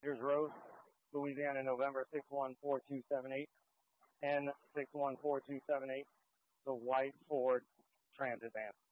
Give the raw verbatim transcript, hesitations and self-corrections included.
Here's Rose, Louisiana, November six one four two seven eight, N six one four two seven eight, the white Ford Transit van.